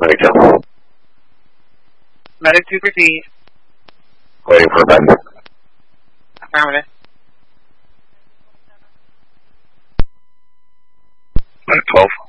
Medic 2. Medic 2 proceed. Waiting for a bed. Affirmative. Medic 12.